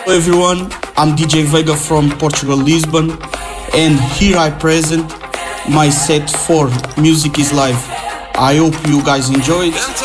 everyone, I'm DJ Vega from Portugal, Lisbon, and here I present my set for Music is Live. I hope you guys enjoy it.